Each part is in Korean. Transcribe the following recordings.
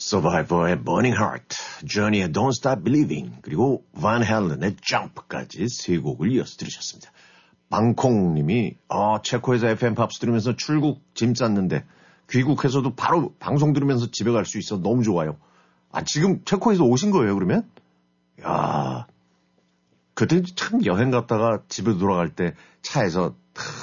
서바이버의 Burning Heart, Journey의 Don't Stop Believing, 그리고 Van Halen의 Jump까지 세 곡을 이어서 들으셨습니다. 방콩님이 체코에서 FM 팝스 들으면서 출국 짐 쌌는데 귀국해서도 바로 방송 들으면서 집에 갈 수 있어 너무 좋아요. 지금 체코에서 오신 거예요 그러면? 야, 그때 참 여행 갔다가 집에 돌아갈 때 차에서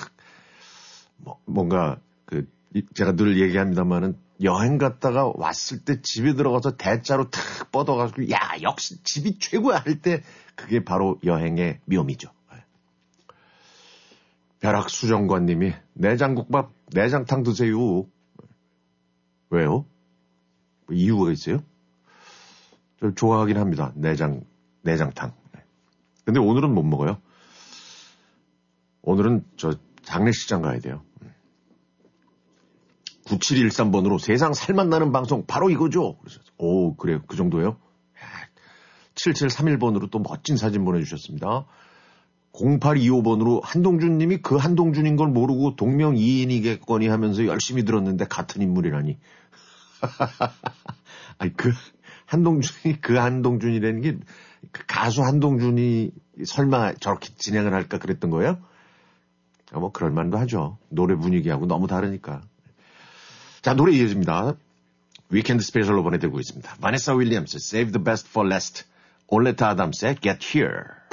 뭔가 제가 늘 얘기합니다만은 여행 갔다가 왔을 때 집에 들어가서 대자로 탁 뻗어가지고 야 역시 집이 최고야 할 때 그게 바로 여행의 묘미죠. 벼락수정관님이 내장국밥 내장탕 드세요. 왜요? 뭐 이유가 있어요? 저 좋아하긴 합니다. 내장탕. 근데 오늘은 못 먹어요. 오늘은 저 장례식장 가야 돼요. 9713번으로 세상 살맛 나는 방송 바로 이거죠. 그래서 그래요. 그 정도요? 7731번으로 또 멋진 사진 보내주셨습니다. 0825번으로 한동준 님이 그 한동준인 걸 모르고 동명이인이겠거니 하면서 열심히 들었는데 같은 인물이라니. 아니, 그 한동준이라는 게 그 가수 한동준이 설마 저렇게 진행을 할까 그랬던 거예요? 뭐 그럴 만도 하죠. 노래 분위기하고 너무 다르니까. 자, 노래 이어집니다. 위켄드 스페셜로 보내드리고 있습니다. 바네사 윌리엄스, Save the Best for Last. 올레타 아담스의 Get Here.